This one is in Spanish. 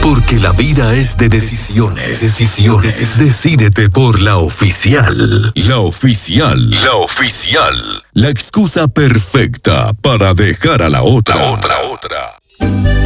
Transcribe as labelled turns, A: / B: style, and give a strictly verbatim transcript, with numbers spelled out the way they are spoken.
A: Porque la vida es de decisiones. Decisiones. Decídete por la oficial. La oficial. La oficial. La excusa perfecta para dejar a la otra. La otra, otra.